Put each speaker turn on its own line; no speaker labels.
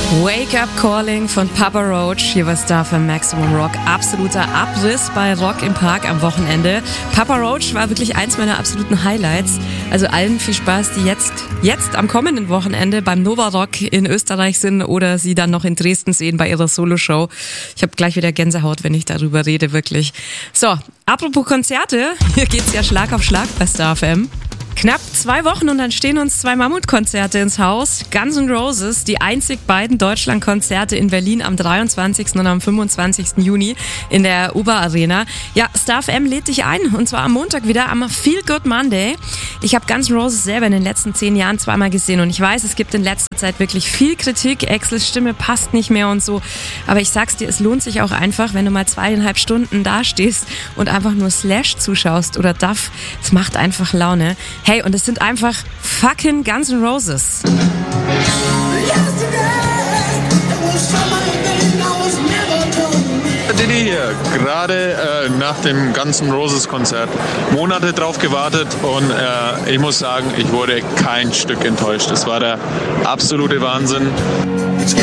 Wake Up Calling von Papa Roach, hier war Star für Maximum Rock. Absoluter Abriss bei Rock im Park am Wochenende. Papa Roach war wirklich eins meiner absoluten Highlights. Also allen viel Spaß, die jetzt am kommenden Wochenende beim Nova Rock in Österreich sind oder sie dann noch in Dresden sehen bei ihrer Soloshow. Ich habe gleich wieder Gänsehaut, wenn ich darüber rede, wirklich. So, apropos Konzerte, hier geht's ja Schlag auf Schlag bei Star FM. Knapp 2 Wochen und dann stehen uns 2 Mammutkonzerte ins Haus. Guns N' Roses, die einzig beiden Deutschlandkonzerte in Berlin am 23. und am 25. Juni in der Uber Arena. Ja, Star FM lädt dich ein und zwar am Montag wieder am Feel Good Monday. Ich habe Guns N' Roses selber in den letzten 10 Jahren zweimal gesehen und ich weiß, es gibt in letzter Zeit wirklich viel Kritik. Axls Stimme passt nicht mehr und so. Aber ich sag's dir, es lohnt sich auch einfach, wenn du mal 2,5 Stunden da stehst und einfach nur Slash zuschaust oder Duff. Es macht einfach Laune. Hey, und es sind einfach fucking Guns N' Roses.
Diddy hier, gerade nach dem Guns N' Roses Konzert. Monate drauf gewartet und ich muss sagen, ich wurde kein Stück enttäuscht. Es war der absolute Wahnsinn.